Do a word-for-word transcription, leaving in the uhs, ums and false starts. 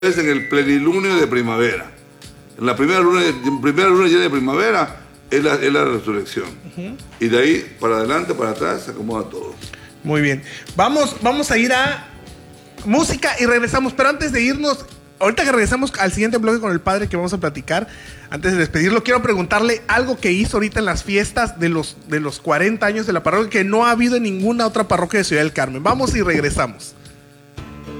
es en el plenilunio de primavera. En la primera luna, primera luna llena de primavera es la, es la resurrección. Uh-huh. Y de ahí para adelante, para atrás, se acomoda todo. Muy bien. Vamos, vamos a ir a música y regresamos. Pero antes de irnos, ahorita que regresamos al siguiente bloque con el padre que vamos a platicar, antes de despedirlo, quiero preguntarle algo que hizo ahorita en las fiestas de los, de los cuarenta años de la parroquia que no ha habido en ninguna otra parroquia de Ciudad del Carmen. Vamos y regresamos.